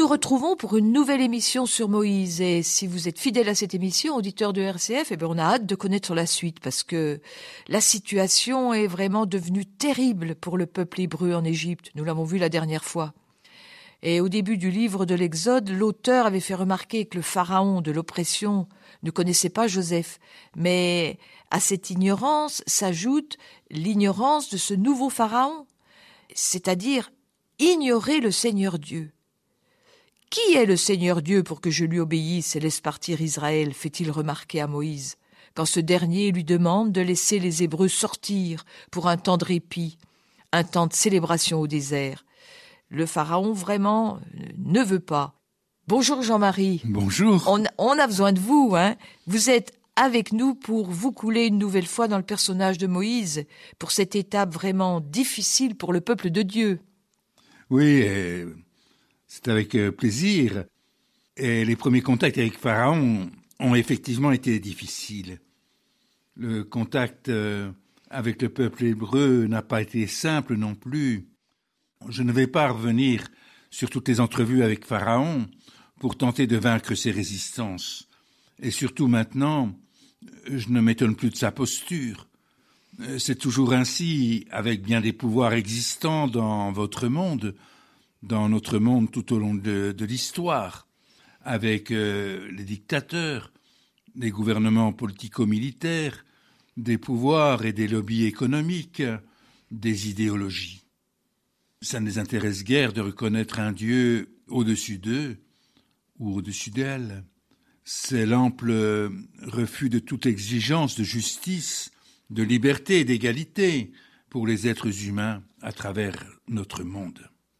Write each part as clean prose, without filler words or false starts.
nous retrouvons pour une nouvelle émission sur Moïse. Et si vous êtes fidèle à cette émission, auditeur de RCF, on a hâte de connaître la suite parce que la situation est vraiment devenue terrible pour le peuple hébreu en Égypte. Nous l'avons vu la dernière fois. Et au début du livre de l'Exode, l'auteur avait fait remarquer que le pharaon de l'oppression ne connaissait pas Joseph. Mais à cette ignorance s'ajoute l'ignorance de ce nouveau pharaon, c'est-à-dire ignorer le Seigneur Dieu. Qui est le Seigneur Dieu pour que je lui obéisse et laisse partir Israël, fait-il remarquer à Moïse, quand ce dernier lui demande de laisser les Hébreux sortir pour un temps de répit, un temps de célébration au désert. Le pharaon vraiment ne veut pas. Bonjour Jean-Marie. Bonjour. On a besoin de vous, hein. Vous êtes avec nous pour vous couler une nouvelle fois dans le personnage de Moïse, pour cette étape vraiment difficile pour le peuple de Dieu. Oui, c'est avec plaisir. Et les premiers contacts avec Pharaon ont effectivement été difficiles. Le contact avec le peuple hébreu n'a pas été simple non plus. Je ne vais pas revenir sur toutes les entrevues avec Pharaon pour tenter de vaincre ses résistances. Et surtout maintenant, je ne m'étonne plus de sa posture. C'est toujours ainsi, avec bien des pouvoirs existants dans votre monde, dans notre monde tout au long de l'histoire, avec les dictateurs, les gouvernements politico-militaires, des pouvoirs et des lobbies économiques, des idéologies. Ça ne les intéresse guère de reconnaître un Dieu au-dessus d'eux ou au-dessus d'elles. C'est l'ample refus de toute exigence de justice, de liberté et d'égalité pour les êtres humains à travers notre monde.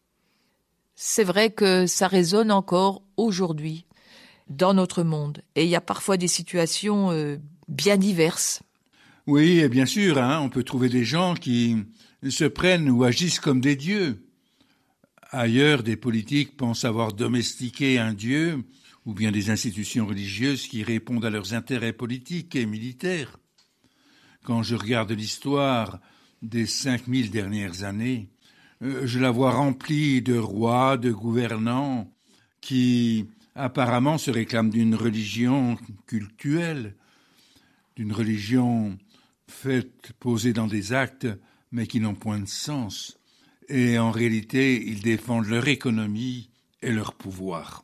C'est vrai que ça résonne encore aujourd'hui dans notre monde. Et il y a parfois des situations bien diverses. Oui, et bien sûr, on peut trouver des gens qui se prennent ou agissent comme des dieux. Ailleurs, des politiques pensent avoir domestiqué un dieu ou bien des institutions religieuses qui répondent à leurs intérêts politiques et militaires. Quand je regarde l'histoire des 5000 dernières années, je la vois remplie de rois, de gouvernants qui apparemment se réclament d'une religion cultuelle, d'une religion faite, posée dans des actes, mais qui n'ont point de sens. Et en réalité, ils défendent leur économie et leur pouvoir.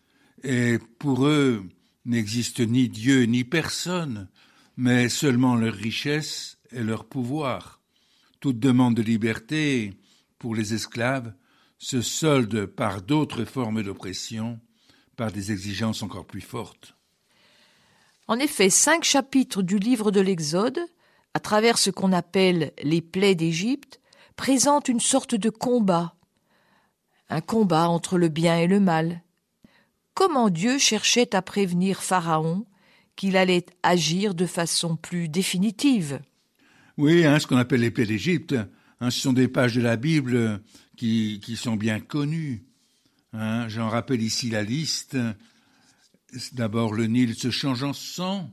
Et pour eux, n'existe ni Dieu ni personne, mais seulement leur richesse et leur pouvoir. Toute demande de liberté pour les esclaves se solde par d'autres formes d'oppression, par des exigences encore plus fortes. En effet, 5 chapitres du livre de l'Exode, à travers ce qu'on appelle les plaies d'Égypte, présentent une sorte de combat, un combat entre le bien et le mal. Comment Dieu cherchait à prévenir Pharaon qu'il allait agir de façon plus définitive. Oui, ce qu'on appelle les plaies d'Égypte, ce sont des pages de la Bible qui sont bien connues. J'en rappelle ici la liste. D'abord, le Nil se change en sang,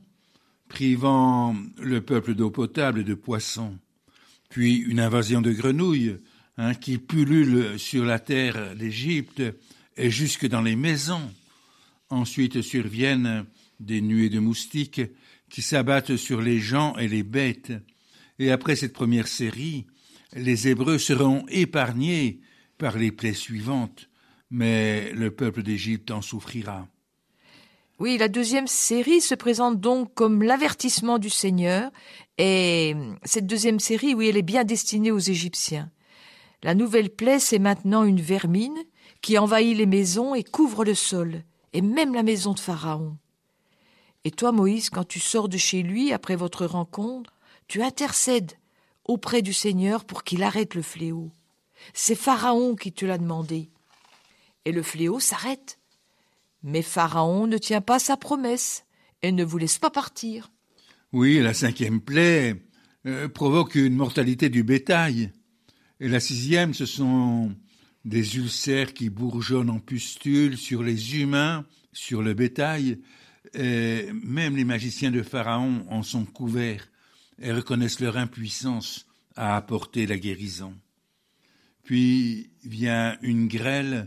privant le peuple d'eau potable et de poissons. Puis une invasion de grenouilles qui pullule sur la terre d'Égypte et jusque dans les maisons. Ensuite surviennent des nuées de moustiques qui s'abattent sur les gens et les bêtes. Et après cette première série, les Hébreux seront épargnés par les plaies suivantes, mais le peuple d'Égypte en souffrira. Oui, la deuxième série se présente donc comme l'avertissement du Seigneur, et cette deuxième série, oui, elle est bien destinée aux Égyptiens. La nouvelle plaie, c'est maintenant une vermine qui envahit les maisons et couvre le sol, et même la maison de Pharaon. Et toi, Moïse, quand tu sors de chez lui après votre rencontre, tu intercèdes auprès du Seigneur pour qu'il arrête le fléau. C'est Pharaon qui te l'a demandé. Et le fléau s'arrête. Mais Pharaon ne tient pas sa promesse et ne vous laisse pas partir. Oui, la 5e plaie provoque une mortalité du bétail. Et la 6e, ce sont des ulcères qui bourgeonnent en pustules sur les humains, sur le bétail. Et même les magiciens de Pharaon en sont couverts et reconnaissent leur impuissance à apporter la guérison. Puis vient une grêle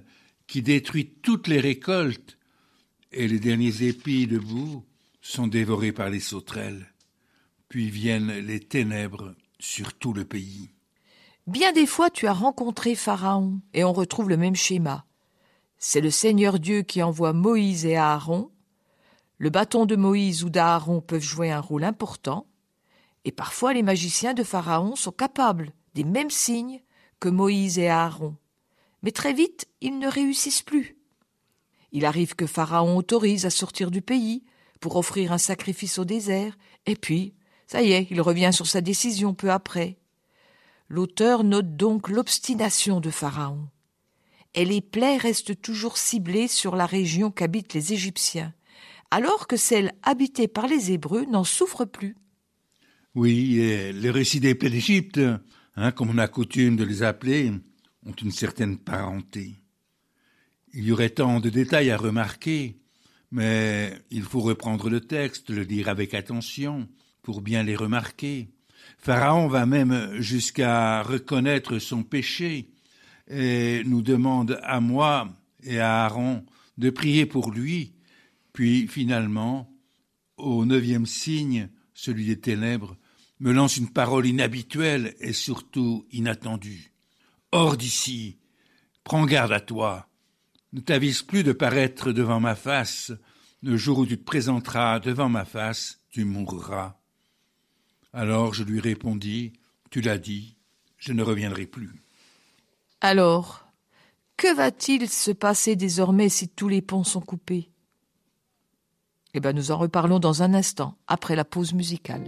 qui détruit toutes les récoltes, et les derniers épis de boue sont dévorés par les sauterelles. Puis viennent les ténèbres sur tout le pays. Bien des fois, tu as rencontré Pharaon, et on retrouve le même schéma. C'est le Seigneur Dieu qui envoie Moïse et Aaron. Le bâton de Moïse ou d'Aaron peuvent jouer un rôle important, et parfois les magiciens de Pharaon sont capables des mêmes signes que Moïse et Aaron. Mais très vite, ils ne réussissent plus. Il arrive que Pharaon autorise à sortir du pays pour offrir un sacrifice au désert, et puis, ça y est, il revient sur sa décision peu après. L'auteur note donc l'obstination de Pharaon. Et les plaies restent toujours ciblées sur la région qu'habitent les Égyptiens, alors que celle habitée par les Hébreux n'en souffre plus. Oui, et les récits des plaies d'Égypte, comme on a coutume de les appeler, ont une certaine parenté. Il y aurait tant de détails à remarquer, mais il faut reprendre le texte, le lire avec attention, pour bien les remarquer. Pharaon va même jusqu'à reconnaître son péché et nous demande à moi et à Aaron de prier pour lui, puis finalement, au 9e signe, celui des ténèbres, me lance une parole inhabituelle et surtout inattendue. « Hors d'ici, prends garde à toi, ne t'avise plus de paraître devant ma face, le jour où tu te présenteras devant ma face, tu mourras. » Alors je lui répondis, « Tu l'as dit, je ne reviendrai plus. » Alors, que va-t-il se passer désormais si tous les ponts sont coupés ? Nous en reparlons dans un instant, après la pause musicale.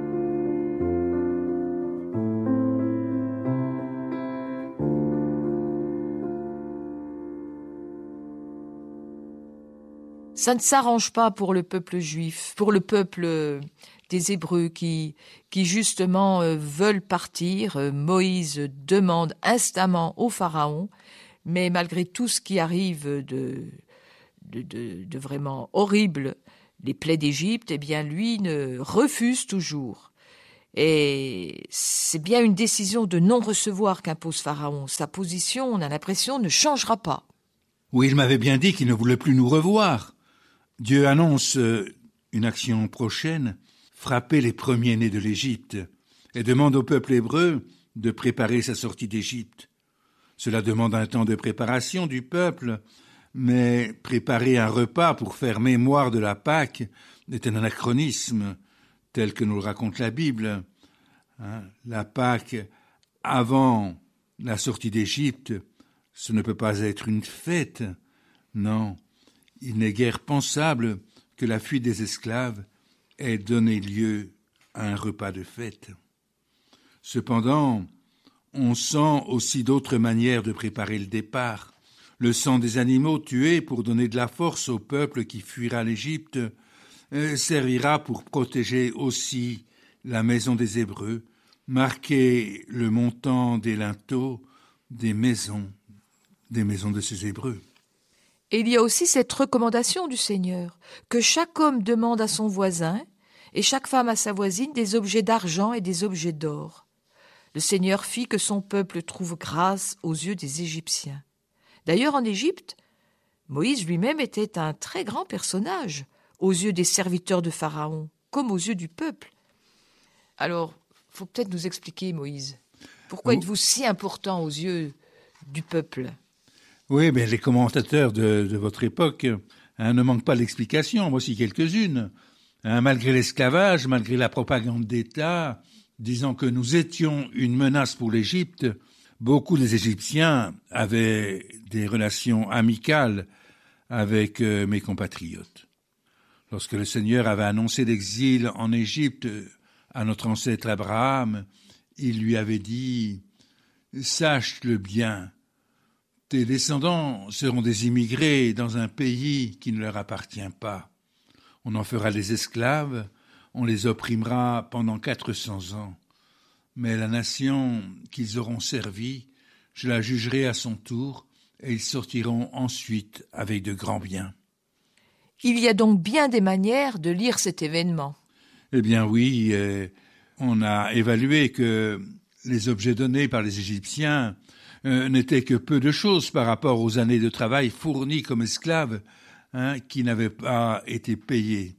Ça ne s'arrange pas pour le peuple juif, pour le peuple des Hébreux qui justement veulent partir. Moïse demande instamment au Pharaon, mais malgré tout ce qui arrive de vraiment horrible, les plaies d'Égypte, lui ne refuse toujours. Et c'est bien une décision de non-recevoir qu'impose Pharaon. Sa position, on a l'impression, ne changera pas. Oui, il m'avait bien dit qu'il ne voulait plus nous revoir. Dieu annonce une action prochaine, frapper les premiers-nés de l'Égypte, et demande au peuple hébreu de préparer sa sortie d'Égypte. Cela demande un temps de préparation du peuple, mais préparer un repas pour faire mémoire de la Pâque est un anachronisme, tel que nous le raconte la Bible. La Pâque, avant la sortie d'Égypte, ce ne peut pas être une fête, non. Il n'est guère pensable que la fuite des esclaves ait donné lieu à un repas de fête. Cependant, on sent aussi d'autres manières de préparer le départ. Le sang des animaux tués pour donner de la force au peuple qui fuira l'Égypte servira pour protéger aussi la maison des Hébreux, marquer le montant des linteaux des maisons de ces Hébreux. Et il y a aussi cette recommandation du Seigneur, que chaque homme demande à son voisin et chaque femme à sa voisine des objets d'argent et des objets d'or. Le Seigneur fit que son peuple trouve grâce aux yeux des Égyptiens. D'ailleurs, en Égypte, Moïse lui-même était un très grand personnage aux yeux des serviteurs de Pharaon, comme aux yeux du peuple. Alors, il faut peut-être nous expliquer, Moïse, pourquoi êtes-vous si important aux yeux du peuple ? Oui, mais les commentateurs de votre époque ne manquent pas d'explications, voici quelques-unes. Malgré l'esclavage, malgré la propagande d'État, disant que nous étions une menace pour l'Égypte, beaucoup des Égyptiens avaient des relations amicales avec mes compatriotes. Lorsque le Seigneur avait annoncé l'exil en Égypte à notre ancêtre Abraham, il lui avait dit « Sache-le bien, tes descendants seront des immigrés dans un pays qui ne leur appartient pas. On en fera des esclaves, on les opprimera pendant 400 ans. Mais la nation qu'ils auront servie, je la jugerai à son tour, et ils sortiront ensuite avec de grands biens. » Il y a donc bien des manières de lire cet événement. Eh bien oui, on a évalué que les objets donnés par les Égyptiens n'était que peu de choses par rapport aux années de travail fournies comme esclaves, qui n'avaient pas été payées.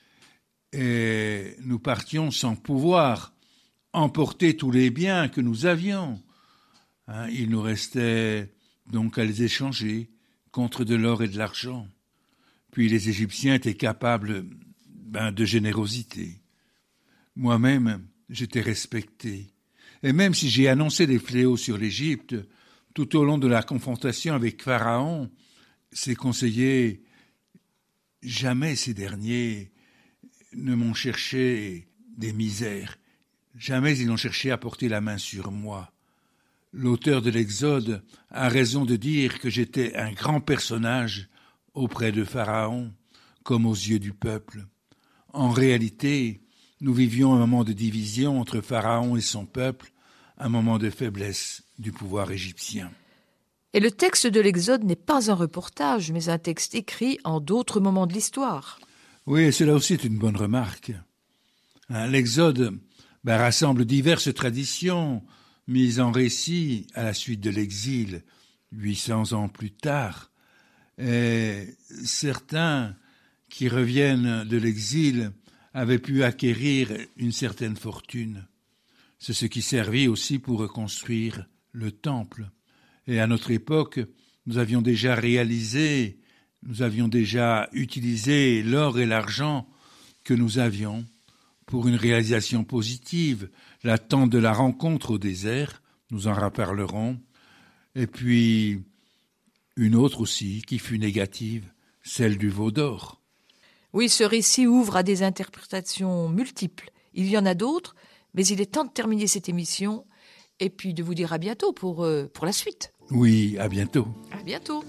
Et nous partions sans pouvoir emporter tous les biens que nous avions. Il nous restait donc à les échanger contre de l'or et de l'argent. Puis les Égyptiens étaient capables de générosité. Moi-même, j'étais respecté. Et même si j'ai annoncé des fléaux sur l'Égypte, tout au long de la confrontation avec Pharaon, ses conseillers, jamais ces derniers ne m'ont cherché des misères. Jamais ils n'ont cherché à porter la main sur moi. L'auteur de l'Exode a raison de dire que j'étais un grand personnage auprès de Pharaon, comme aux yeux du peuple. En réalité, nous vivions un moment de division entre Pharaon et son peuple, un moment de faiblesse du pouvoir égyptien. Et le texte de l'Exode n'est pas un reportage, mais un texte écrit en d'autres moments de l'histoire. Oui, cela aussi est une bonne remarque. L'Exode rassemble diverses traditions mises en récit à la suite de l'exil, 800 ans plus tard. Et certains qui reviennent de l'exil avaient pu acquérir une certaine fortune. C'est ce qui servit aussi pour reconstruire le temple. Et à notre époque, nous avions déjà utilisé l'or et l'argent que nous avions pour une réalisation positive, la tente de la rencontre au désert, nous en reparlerons, et puis une autre aussi qui fut négative, celle du veau d'or. Oui, ce récit ouvre à des interprétations multiples. Il y en a d'autres, mais il est temps de terminer cette émission et puis de vous dire à bientôt pour la suite. Oui, à bientôt. À bientôt.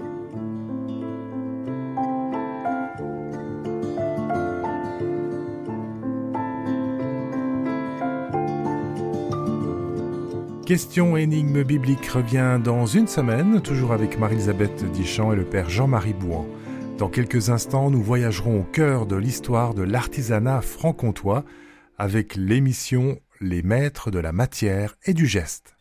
Question énigme biblique revient dans une semaine, toujours avec Marie-Elisabeth Dichand et le père Jean-Marie Bouan. Dans quelques instants, nous voyagerons au cœur de l'histoire de l'artisanat franc-comtois avec l'émission Les Maîtres de la matière et du geste.